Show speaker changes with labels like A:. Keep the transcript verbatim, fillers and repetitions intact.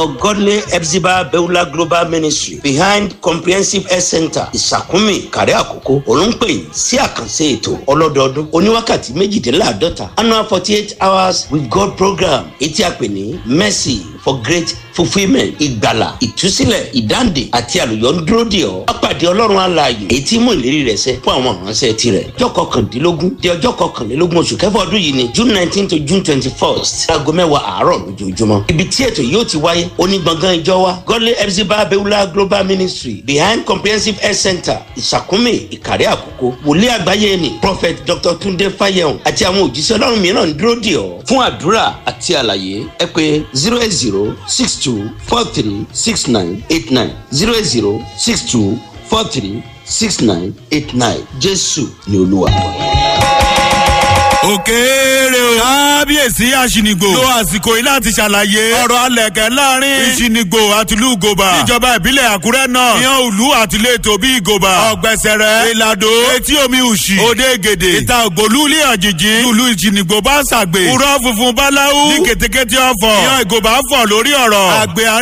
A: Godly Epsiba Beulah Global Ministry behind Comprehensive Health Center Ìsàkúnmí Ìkàrẹ́ Àkókò olùpẹ̀yìn sí àkànṣe ètò ọlọ́dọọdún oníwákàtí méjìdínláàdọ́ta annual forty-eight hours with God program etí àpè ní Mercy for Great Fulfilment ìgbàlà ìtúsílẹ̀ ìdáǹdè àti àlùyọ ń dúró dè ọ́ apàdé ọlọ́run alààyè èyí tí mú ìlérí rẹ̀ ṣẹ fún àwọn ìránṣẹ́ tirẹ̀ ọjọ́ kọkàndínlógún di ọjọ́ kọkànlélógún oṣù kẹfà ọdún yìí ni June nineteen to June twenty-first aago mẹ́wàá àárọ̀ lójoojúmọ́ ibi tí ètò yóò ti wáyé onígbọ̀ngàn ìjọ wa Godly Epsiba Beulah Global Ministry behind Comprehensive Health Center Ìsàkúnmí Ìkàrẹ́ Àkókò wòlíì àgbáyé ni Prophet Doctor Túndé Fáyẹ̀hùn àti àwọn òjíṣẹ́ ọlọ́run mìíràn ń dúró dè ọ́ fún àdúrà àti àlàyé ẹ pè zero eight zero six two four three six nine eight nine zero eight zero six two four three six nine eight nine Jésù ni Olúwa.
B: òkèèrè o. kábíyèsí àṣìnìgbò lo àsìkò yìí láti ṣàlàyé ọ̀rọ̀ alẹ̀kẹ̀ láàrin ìṣìnìgbò àti ìlú ìgòbà ìjọba ìbílẹ̀ àkúrẹ́ náà ìyàn òlú àti ìletò bí ìgòbà ọ̀gbẹ̀sẹ̀rẹ̀ ìlàdó etí omi òṣì òde gèdè ìta ògbólú ilé àjèjì ìlú ìṣìnìgbò bá ṣàgbè kúrọ́ funfun báláwú ní kètékété ọ̀fọ̀ ìyàn ìgòbà fọ̀ lórí ọ̀rọ̀ àgbẹ̀